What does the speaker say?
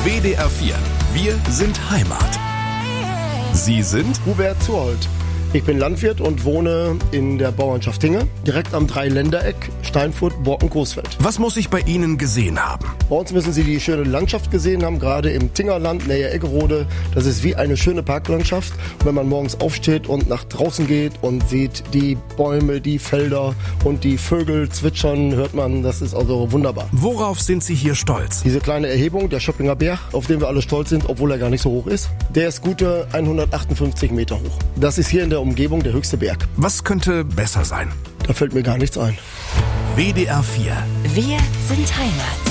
WDR 4. Wir sind Heimat. Sie sind Hubert Zurholt. Ich bin Landwirt und wohne in der Bauernschaft Hinge, direkt am Dreiländereck, Steinfurt, Borken-Coesfeld. Was muss ich bei Ihnen gesehen haben? Bei uns müssen Sie die schöne Landschaft gesehen haben, gerade im Tingerland, nähe Eggerode. Das ist wie eine schöne Parklandschaft. Und wenn man morgens aufsteht und nach draußen geht und sieht die Bäume, die Felder und die Vögel zwitschern, hört man, das ist also wunderbar. Worauf sind Sie hier stolz? Diese kleine Erhebung, der Schöppinger Berg, auf den wir alle stolz sind, obwohl er gar nicht so hoch ist, der ist gute 158 Meter hoch. Das ist hier in der Umgebung der höchste Berg. Was könnte besser sein? Da fällt mir gar nichts ein. WDR 4. Wir sind Heimat.